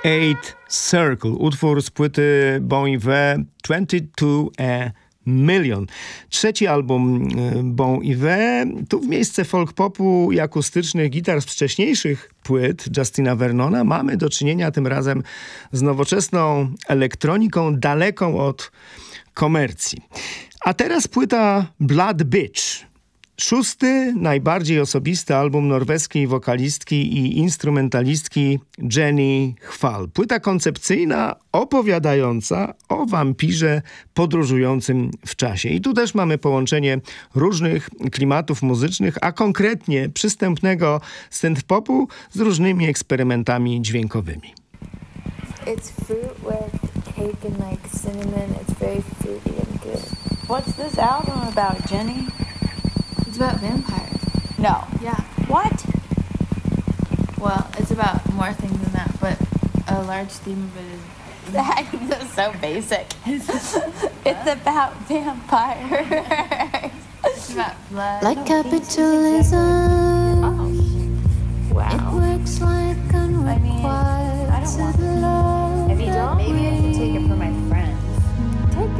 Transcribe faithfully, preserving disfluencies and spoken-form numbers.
Eight Circle, utwór z płyty Bon Iver dwadzieścia dwa a Million. Trzeci album Bon Iver. Tu w miejsce folk popu i akustycznych gitar z wcześniejszych płyt Justina Vernona mamy do czynienia tym razem z nowoczesną elektroniką daleką od komercji. A teraz płyta Blood Bitch. Szósty, najbardziej osobisty album norweskiej wokalistki i instrumentalistki Jenny Hval. Płyta koncepcyjna, opowiadająca o wampirze podróżującym w czasie. I tu też mamy połączenie różnych klimatów muzycznych, a konkretnie przystępnego synth-popu z różnymi eksperymentami dźwiękowymi. It's fruit with cake and like cinnamon. It's very fruity and good. What's this album about, Jenny? It's about vampires. No. Yeah. What? Well, it's about more things than that, but a large theme of it is... That's so basic. It's about vampires. It's about blood. Like capitalism. Oh. Wow. It works like I mean, I unrequited don't want